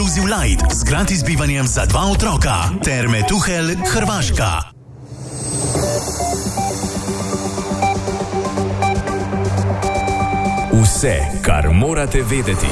Inclusive Light z gratis bivanjem za 2 otroka. Terme Tuhelj, Hrvaška. Vse, kar morate vedeti.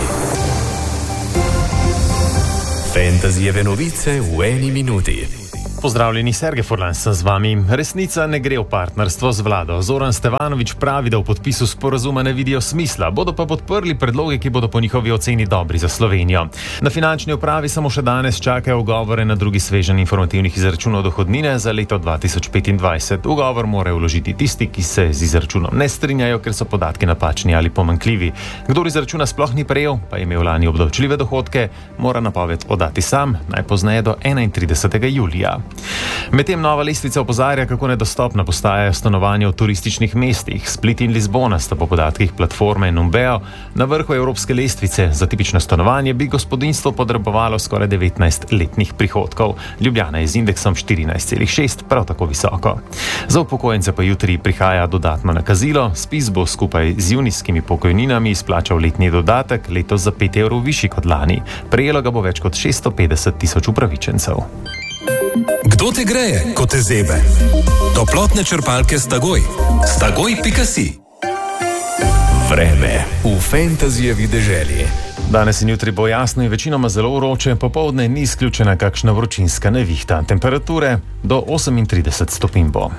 Fantasyjeve novice v 1 minuti. Pozdravljeni, Sergej Furlan sem z vami. Resnica ne gre v partnerstvo z vlado. Zoran Stevanović pravi, da v podpisu sporazuma ne vidijo smisla, bodo pa podprli predloge, ki bodo po njihovi oceni dobri za Slovenijo. Na finančni upravi samo še danes čakajo ugovore na drugi sveženj informativnih izračunov dohodnine za leto 2025. Ugovor morajo vložiti tisti, ki se z izračunom ne strinjajo, ker so podatki napačni ali pomanjkljivi. Kdor izračuna sploh ni prejel, pa je imel lani obdavčljive dohodke, mora napoved podati sam, najpozneje do 31. julija. Medtem nova lestvica opozarja, kako nedostopna postajajo stanovanja v turističnih mestih. Split in Lizbona sta po podatkih platforme Numbeo na vrhu evropske lestvice. Za tipično stanovanje bi gospodinjstvo potrebovalo skoraj 19 letnih prihodkov. Ljubljana je z indeksom 14,6 prav tako visoko. Za upokojence pa jutri prihaja dodatno nakazilo. ZPIZ bo skupaj z junijskimi pokojninami izplačal letni dodatek, letos za 5 evrov višji kot lani. Prejelo ga bo več kot 650 tisoč upravičencev. Kdo te greje, ko te zebe? Toplotne črpalke Stagoj. Stagoj.si. Vreme v Fantasyjevi deželi. Danes in jutri bo jasno in večinoma zelo vroče, popoldne ni izključena kakšna vročinska nevihta. Temperature do 38 stopinj bo.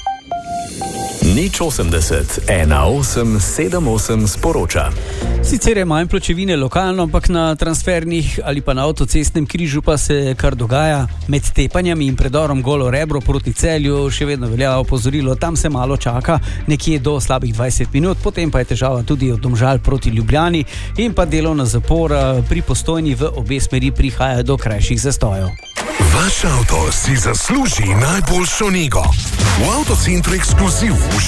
080 1878 sporoča. Sicer je manj pločevine lokalno, ampak na transfernih ali pa na avtocestnem križu pa se kar dogaja. Med tepanjami in predorom Golo Rebro proti Celju še vedno velja opozorilo, tam se malo čaka, nekje do slabih 20 minut, potem pa je težava tudi od Domžal proti Ljubljani in pa delovna zapora pri Postojni v obe smeri prihaja do krajših zastojev. Vaš avto si zasluži najboljšo nego. V Avtocentru Ekskluziv